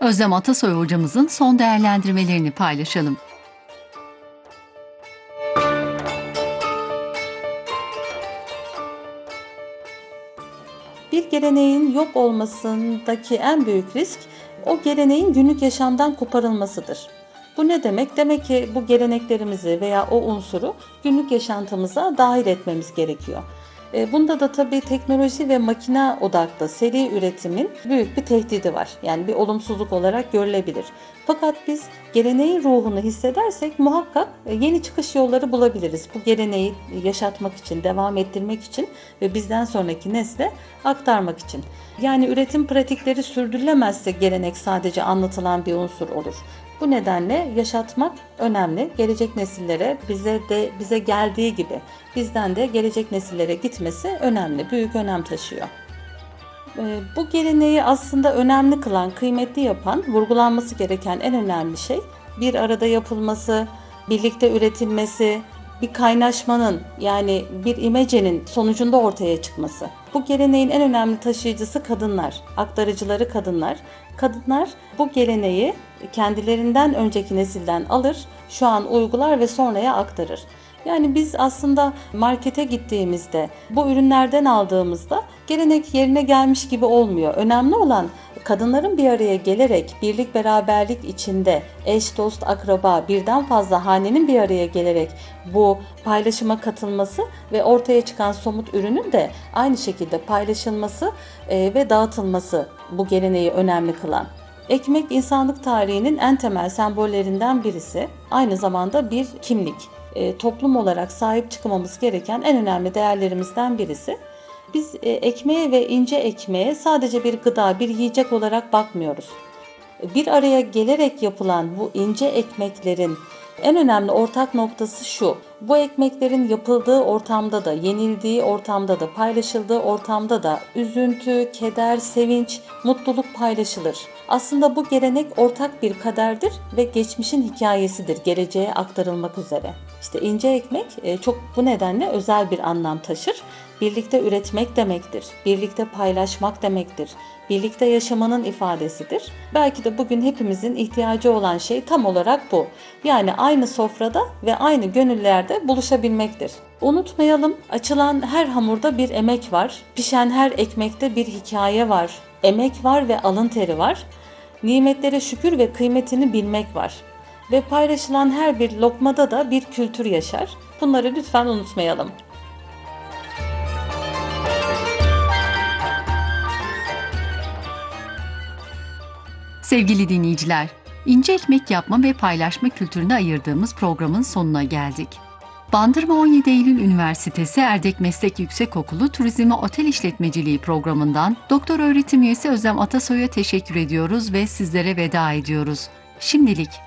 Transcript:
Özlem Atasoy hocamızın son değerlendirmelerini paylaşalım. Bir geleneğin yok olmasındaki en büyük risk o geleneğin günlük yaşamdan koparılmasıdır. Bu ne demek? Demek ki bu geleneklerimizi veya o unsuru günlük yaşantımıza dahil etmemiz gerekiyor. Bunda da tabii teknoloji ve makine odaklı seri üretimin büyük bir tehdidi var. Yani bir olumsuzluk olarak görülebilir. Fakat biz geleneğin ruhunu hissedersek muhakkak yeni çıkış yolları bulabiliriz. Bu geleneği yaşatmak için, devam ettirmek için ve bizden sonraki nesle aktarmak için. Yani üretim pratikleri sürdürülemezse gelenek sadece anlatılan bir unsur olur. Bu nedenle yaşatmak önemli. Gelecek nesillere bize geldiği gibi bizden de gelecek nesillere gitmesi önemli, büyük önem taşıyor. Bu geleneği aslında önemli kılan, kıymetli yapan, vurgulanması gereken en önemli şey bir arada yapılması, birlikte üretilmesi, bir kaynaşmanın yani bir imecenin sonucunda ortaya çıkması. Bu geleneğin en önemli taşıyıcısı kadınlar, aktarıcıları kadınlar. Kadınlar bu geleneği kendilerinden önceki nesilden alır, şu an uygular ve sonraya aktarır. Yani biz aslında markete gittiğimizde, bu ürünlerden aldığımızda gelenek yerine gelmiş gibi olmuyor. Önemli olan kadınların bir araya gelerek birlik beraberlik içinde eş, dost, akraba birden fazla hanenin bir araya gelerek bu paylaşıma katılması ve ortaya çıkan somut ürünün de aynı şekilde paylaşılması ve dağıtılması bu geleneği önemli kılan. Ekmek insanlık tarihinin en temel sembollerinden birisi. Aynı zamanda bir kimlik. Toplum olarak sahip çıkmamız gereken en önemli değerlerimizden birisi. Biz ekmeğe ve ince ekmeğe sadece bir gıda, bir yiyecek olarak bakmıyoruz. Bir araya gelerek yapılan bu ince ekmeklerin en önemli ortak noktası şu: bu ekmeklerin yapıldığı ortamda da, yenildiği ortamda da, paylaşıldığı ortamda da üzüntü, keder, sevinç, mutluluk paylaşılır. Aslında bu gelenek ortak bir kaderdir ve geçmişin hikayesidir, geleceğe aktarılmak üzere. İşte ince ekmek çok bu nedenle özel bir anlam taşır. Birlikte üretmek demektir, birlikte paylaşmak demektir, birlikte yaşamanın ifadesidir. Belki de bugün hepimizin ihtiyacı olan şey tam olarak bu. Yani aynı sofrada ve aynı gönüllerde buluşabilmektir. Unutmayalım, açılan her hamurda bir emek var, pişen her ekmekte bir hikaye var, emek var ve alın teri var. Nimetlere şükür ve kıymetini bilmek var. Ve paylaşılan her bir lokmada da bir kültür yaşar. Bunları lütfen unutmayalım. Sevgili dinleyiciler, ince ekmek yapma ve paylaşma kültürüne ayırdığımız programın sonuna geldik. Bandırma 17 Eylül Üniversitesi Erdek Meslek Yüksekokulu Turizm ve Otel İşletmeciliği programından Doktor Öğretim Üyesi Özlem Atasoy'a teşekkür ediyoruz ve sizlere veda ediyoruz. Şimdilik